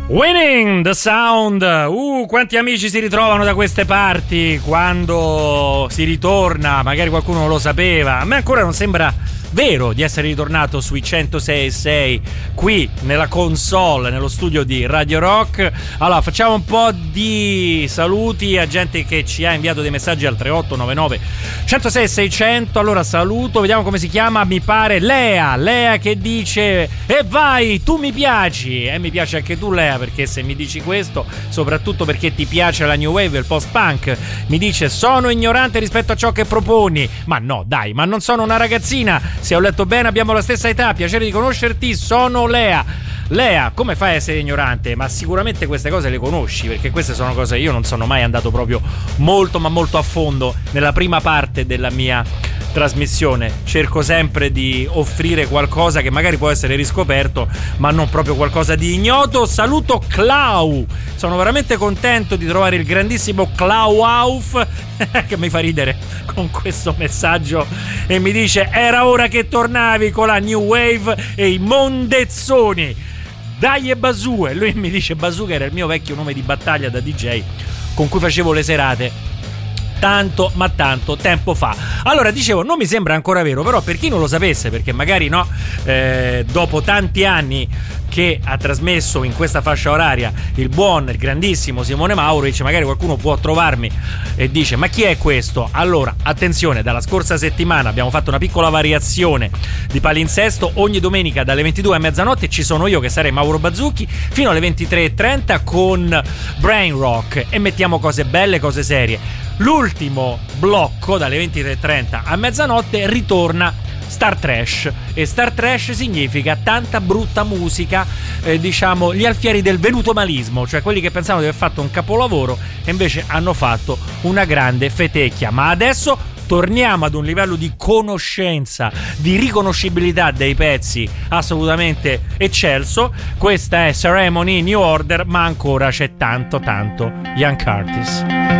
Winning the Sound. Quanti amici si ritrovano da queste parti quando si ritorna, magari qualcuno non lo sapeva. A me ancora non sembra vero di essere ritornato sui 106.6 qui nella console, nello studio di Radio Rock. Allora facciamo un po' di saluti a gente che ci ha inviato dei messaggi al 3899 106 600. Allora saluto, vediamo come si chiama, mi pare Lea che dice: e vai, tu mi piaci. E mi piace anche tu, Lea, perché se mi dici questo, soprattutto perché ti piace la new wave e il post punk, mi dice: sono ignorante rispetto a ciò che proponi. Ma no, dai, ma non sono una ragazzina. Se ho letto bene abbiamo la stessa età, piacere di conoscerti, sono Lea. Lea, come fai a essere ignorante? Ma sicuramente queste cose le conosci, perché queste sono cose, io non sono mai andato proprio molto ma molto a fondo nella prima parte della mia trasmissione. Cerco sempre di offrire qualcosa che magari può essere riscoperto, ma non proprio qualcosa di ignoto. Saluto Clau, sono veramente contento di trovare il grandissimo Clau Auf che mi fa ridere con questo messaggio e mi dice: era ora che tornavi con la new wave e i mondezzoni. Dai e Bazoo. E lui mi dice: Bazoo, che era il mio vecchio nome di battaglia da DJ con cui facevo le serate tanto ma tanto tempo fa. Allora, dicevo, non mi sembra ancora vero, però per chi non lo sapesse, perché magari no, dopo tanti anni che ha trasmesso in questa fascia oraria il buon, il grandissimo Simone Mauric, magari qualcuno può trovarmi e dice: ma chi è questo? Allora, attenzione, dalla scorsa settimana abbiamo fatto una piccola variazione di palinsesto. Ogni domenica dalle 22 a mezzanotte ci sono io, che sarei Mauro Bazzucchi, fino alle 23:30 con Brain Rock, e mettiamo cose belle, cose serie. L'ultimo blocco, dalle 23:30 a mezzanotte, ritorna Star Trash, e Star Trash significa tanta brutta musica, diciamo gli alfieri del venutomalismo, cioè quelli che pensavano di aver fatto un capolavoro e invece hanno fatto una grande fetecchia. Ma adesso torniamo ad un livello di conoscenza, di riconoscibilità dei pezzi assolutamente eccelso. Questa è Ceremony, New Order, ma ancora c'è tanto Young Curtis.